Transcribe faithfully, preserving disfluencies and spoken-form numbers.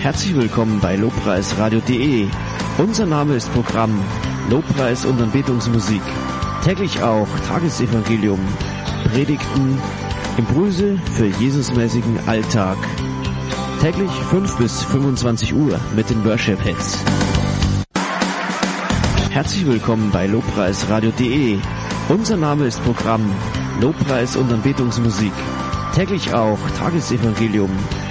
Herzlich willkommen bei Lobpreisradio punkt de. Unser Name ist Programm Lobpreis und Anbetungsmusik. Täglich auch Tagesevangelium, Predigten, Impulse für Jesusmäßigen Alltag. Täglich fünf bis fünfundzwanzig Uhr mit den Worship Hits. Herzlich willkommen bei Lobpreisradio punkt de. Unser Name ist Programm Lobpreis und Anbetungsmusik. Täglich auch Tagesevangelium,